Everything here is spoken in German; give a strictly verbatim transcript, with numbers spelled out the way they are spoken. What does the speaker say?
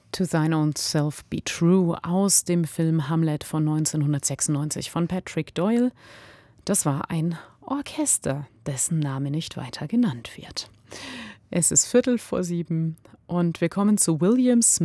To Thine Own Self Be True aus dem Film Hamlet von neunzehnhundertsechsundneunzig von Patrick Doyle. Das war ein Orchester, dessen Name nicht weiter genannt wird. Es ist Viertel vor sieben und wir kommen zu William Smith